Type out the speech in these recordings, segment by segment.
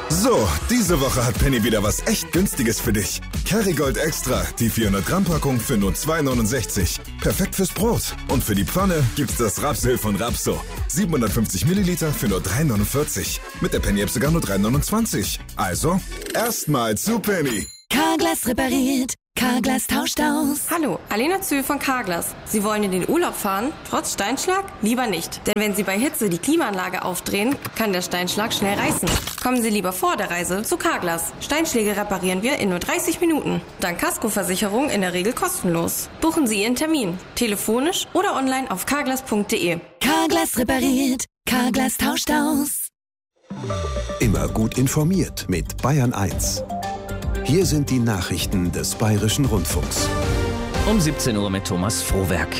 So, diese Woche hat Penny wieder was echt Günstiges für dich. Kerrygold Extra, die 400 Gramm Packung für nur 2,69. Perfekt fürs Brot. Und für die Pfanne gibt's das Rapsöl von Rapso. 750 Milliliter für nur 3,49. Mit der Penny-App sogar nur 3,29. Also, erstmal zu Penny. Carglass repariert. Carglass tauscht aus. Hallo, Alena Zühl von Carglass. Sie wollen in den Urlaub fahren? Trotz Steinschlag? Lieber nicht. Denn wenn Sie bei Hitze die Klimaanlage aufdrehen, kann der Steinschlag schnell reißen. Kommen Sie lieber vor der Reise zu Carglass. Steinschläge reparieren wir in nur 30 Minuten. Dank Kaskoversicherung in der Regel kostenlos. Buchen Sie Ihren Termin. Telefonisch oder online auf carglass.de. Carglass repariert. Carglass tauscht aus. Immer gut informiert mit Bayern 1. Hier sind die Nachrichten des Bayerischen Rundfunks. Um 17 Uhr mit Thomas Frohwerk.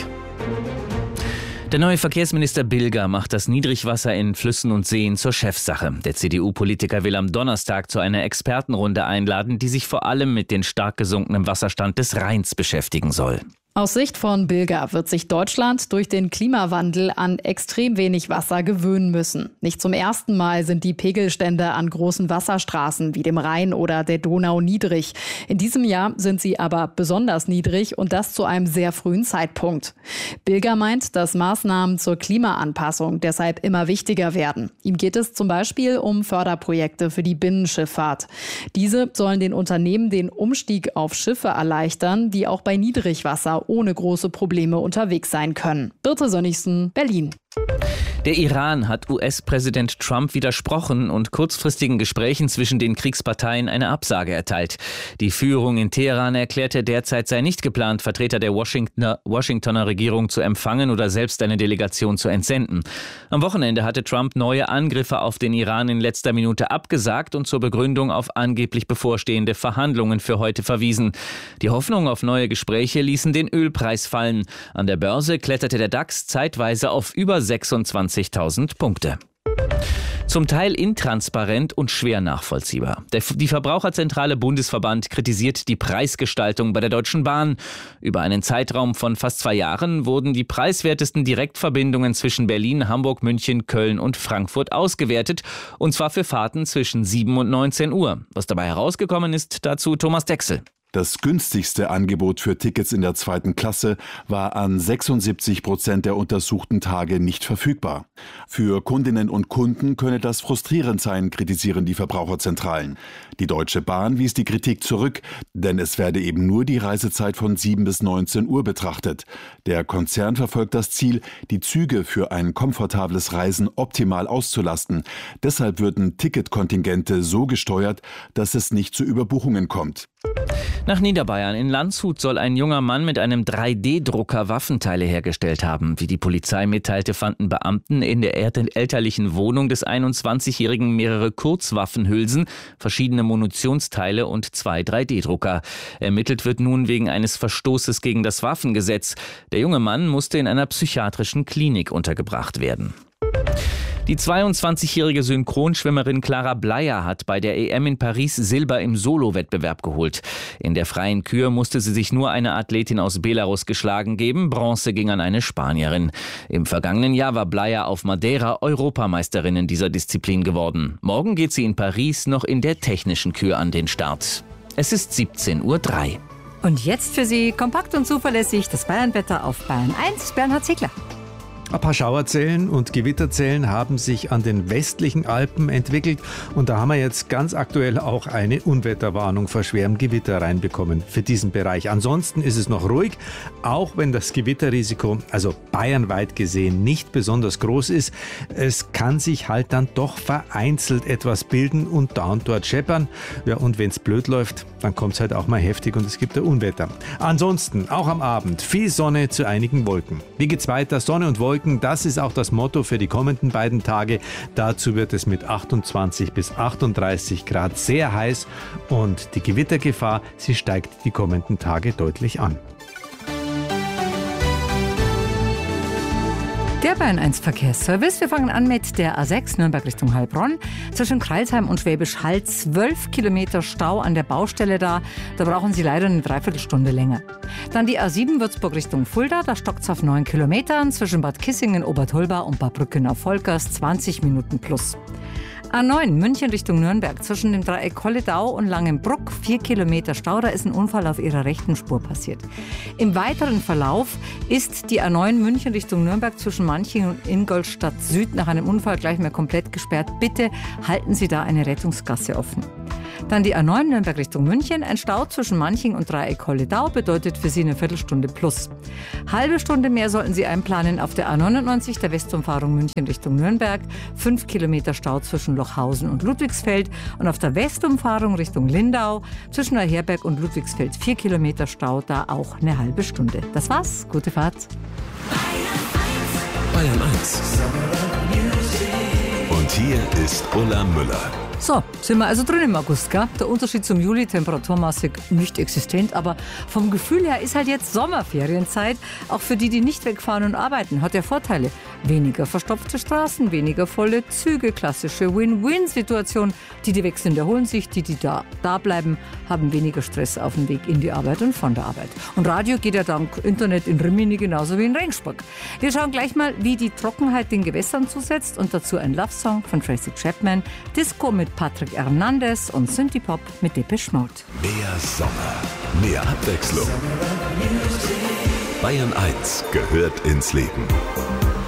Der neue Verkehrsminister Bilger macht das Niedrigwasser in Flüssen und Seen zur Chefsache. Der CDU-Politiker will am Donnerstag zu einer Expertenrunde einladen, die sich vor allem mit dem stark gesunkenen Wasserstand des Rheins beschäftigen soll. Aus Sicht von Bilger wird sich Deutschland durch den Klimawandel an extrem wenig Wasser gewöhnen müssen. Nicht zum ersten Mal sind die Pegelstände an großen Wasserstraßen wie dem Rhein oder der Donau niedrig. In diesem Jahr sind sie aber besonders niedrig und das zu einem sehr frühen Zeitpunkt. Bilger meint, dass Maßnahmen zur Klimaanpassung deshalb immer wichtiger werden. Ihm geht es zum Beispiel um Förderprojekte für die Binnenschifffahrt. Diese sollen den Unternehmen den Umstieg auf Schiffe erleichtern, die auch bei Niedrigwasser ohne große Probleme unterwegs sein können. Birte Sönnigsen, Berlin. Der Iran hat US-Präsident Trump widersprochen und kurzfristigen Gesprächen zwischen den Kriegsparteien eine Absage erteilt. Die Führung in Teheran erklärte, derzeit sei nicht geplant, Vertreter der Washingtoner Regierung zu empfangen oder selbst eine Delegation zu entsenden. Am Wochenende hatte Trump neue Angriffe auf den Iran in letzter Minute abgesagt und zur Begründung auf angeblich bevorstehende Verhandlungen für heute verwiesen. Die Hoffnung auf neue Gespräche ließen den Ölpreis fallen. An der Börse kletterte der DAX zeitweise auf über 26.000 Punkte. Zum Teil intransparent und schwer nachvollziehbar. Die Verbraucherzentrale Bundesverband kritisiert die Preisgestaltung bei der Deutschen Bahn. Über einen Zeitraum von fast 2 Jahren wurden die preiswertesten Direktverbindungen zwischen Berlin, Hamburg, München, Köln und Frankfurt ausgewertet. Und zwar für Fahrten zwischen 7 und 19 Uhr. Was dabei herausgekommen ist, dazu Thomas Dechsel. Das günstigste Angebot für Tickets in der 2. Klasse war an 76% der untersuchten Tage nicht verfügbar. Für Kundinnen und Kunden könne das frustrierend sein, kritisieren die Verbraucherzentralen. Die Deutsche Bahn wies die Kritik zurück, denn es werde eben nur die Reisezeit von 7 bis 19 Uhr betrachtet. Der Konzern verfolgt das Ziel, die Züge für ein komfortables Reisen optimal auszulasten. Deshalb würden Ticketkontingente so gesteuert, dass es nicht zu Überbuchungen kommt. Nach Niederbayern in Landshut soll ein junger Mann mit einem 3D-Drucker Waffenteile hergestellt haben. Wie die Polizei mitteilte, fanden Beamten in der elterlichen Wohnung des 21-Jährigen mehrere Kurzwaffenhülsen, verschiedene Munitionsteile und 2 3D-Drucker. Ermittelt wird nun wegen eines Verstoßes gegen das Waffengesetz. Der junge Mann musste in einer psychiatrischen Klinik untergebracht werden. Die 22-jährige Synchronschwimmerin Clara Bleyer hat bei der EM in Paris Silber im Solo-Wettbewerb geholt. In der freien Kür musste sie sich nur eine Athletin aus Belarus geschlagen geben. Bronze ging an eine Spanierin. Im vergangenen Jahr war Bleyer auf Madeira Europameisterin in dieser Disziplin geworden. Morgen geht sie in Paris noch in der technischen Kür an den Start. Es ist 17:03 Uhr. Und jetzt für Sie kompakt und zuverlässig das Bayernwetter auf Bayern 1. Bernhard Ziegler. Ein paar Schauerzellen und Gewitterzellen haben sich an den westlichen Alpen entwickelt und da haben wir jetzt ganz aktuell auch eine Unwetterwarnung vor schwerem Gewitter reinbekommen für diesen Bereich. Ansonsten ist es noch ruhig, auch wenn das Gewitterrisiko, also bayernweit gesehen, nicht besonders groß ist. Es kann sich halt dann doch vereinzelt etwas bilden und da und dort scheppern. Ja, und wenn es blöd läuft, dann kommt es halt auch mal heftig und es gibt ein Unwetter. Ansonsten, auch am Abend, viel Sonne zu einigen Wolken. Wie geht's weiter? Sonne und Wolken. Das ist auch das Motto für die kommenden beiden Tage. Dazu wird es mit 28 bis 38 Grad sehr heiß und die Gewittergefahr, sie steigt die kommenden Tage deutlich an. Der Bayern 1 Verkehrsservice. Wir fangen an mit der A6 Nürnberg Richtung Heilbronn. Zwischen Crailsheim und Schwäbisch Hall 12 Kilometer Stau an der Baustelle da. Da brauchen Sie leider eine Dreiviertelstunde länger. Dann die A7 Würzburg Richtung Fulda. Da stockt es auf 9 Kilometern. Zwischen Bad Kissingen, Obertolba und Bad Brückenau-Volkers 20 Minuten plus. A9 München Richtung Nürnberg zwischen dem Dreieck Kolledau und Langenbruck 4 Kilometer Stau. Da ist ein Unfall auf ihrer rechten Spur passiert. Im weiteren Verlauf ist die A9 München Richtung Nürnberg zwischen Manching und Ingolstadt Süd nach einem Unfall gleich mal komplett gesperrt. Bitte halten Sie da eine Rettungsgasse offen. Dann die A9 Nürnberg Richtung München. Ein Stau zwischen Manching und Dreieck Kolledau bedeutet für Sie eine Viertelstunde plus. Halbe Stunde mehr sollten Sie einplanen auf der A99, der Westumfahrung München Richtung Nürnberg. 5 Kilometer Stau zwischen Lochhausen und Ludwigsfeld. Und auf der Westumfahrung Richtung Lindau zwischen Neuherberg und Ludwigsfeld 4 Kilometer Stau, da auch eine halbe Stunde. Das war's. Gute Fahrt. Bayern 1. Und hier ist Ulla Müller. So, sind wir also drin im August, gell? Der Unterschied zum Juli temperaturmäßig nicht existent, aber vom Gefühl her ist halt jetzt Sommerferienzeit. Auch für die nicht wegfahren und arbeiten, hat ja Vorteile. Weniger verstopfte Straßen, weniger volle Züge, klassische Win-Win-Situation. Die weg sind, erholen sich, die da bleiben, haben weniger Stress auf dem Weg in die Arbeit und von der Arbeit. Und Radio geht ja dank Internet in Rimini genauso wie in Regensburg. Wir schauen gleich mal, wie die Trockenheit den Gewässern zusetzt und dazu ein Love-Song von Tracy Chapman, Disco mit Patrick Hernandez und Synthie-Pop mit Depeche Mode. Mehr Sommer, mehr Abwechslung. Bayern 1 gehört ins Leben.